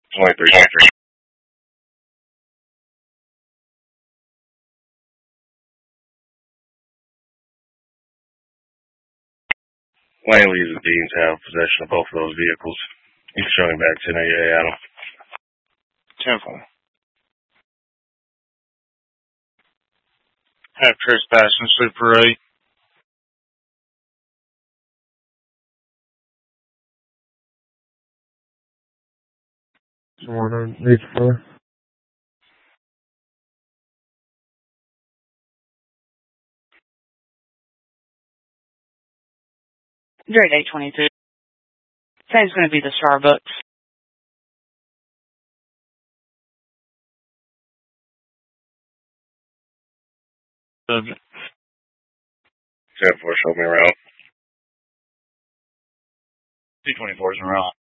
23. Lane leads the team to have possession of both of those vehicles. He's showing back 10-8 Adam. 10-4. Have trespassing Super 8. Someone underneath the floor. Grade 822. Say it's going to be the Starbucks. Subject. 10-4, show me around. 224's in route.